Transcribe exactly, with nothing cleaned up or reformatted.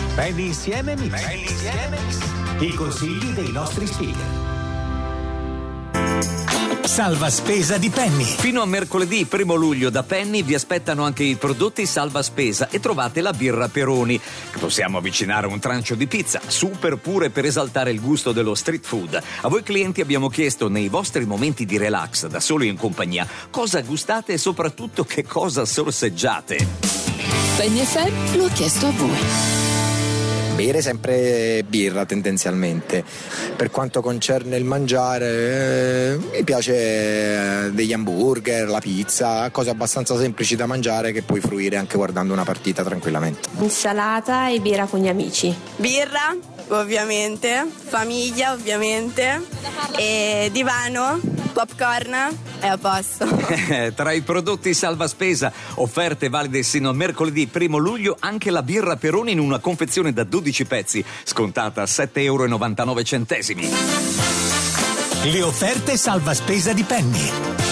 Penny insieme mix. Penny insieme mix. I consigli dei nostri speaker. Salva spesa di Penny. Fino a mercoledì primo luglio da Penny vi aspettano anche i prodotti salva spesa e trovate la birra Peroni, che possiamo avvicinare a un trancio di pizza, super pure per esaltare il gusto dello street food. A voi clienti abbiamo chiesto nei vostri momenti di relax, da soli in compagnia, cosa gustate e soprattutto che cosa sorseggiate. Penny F M lo ha chiesto a voi. Bere sempre birra tendenzialmente. Per quanto concerne il mangiare, eh, mi piace eh, degli hamburger, la pizza, cose abbastanza semplici da mangiare che puoi fruire anche guardando una partita tranquillamente. Insalata e birra con gli amici. Birra, ovviamente, famiglia, ovviamente, e divano, popcorn e a posto. Tra i prodotti salva spesa, offerte valide sino a mercoledì primo luglio, anche la birra Peroni in una confezione da dodici pezzi, scontata a sette virgola novantanove euro. Le offerte salva spesa di Penny.